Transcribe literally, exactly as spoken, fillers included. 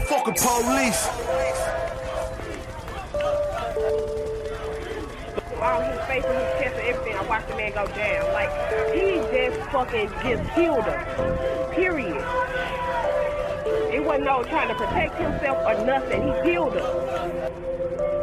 Fucking police. All his face and his chest and everything, I watched the man go down. Like, he just fucking just killed her. Period. It wasn't no trying to protect himself or nothing. He killed her.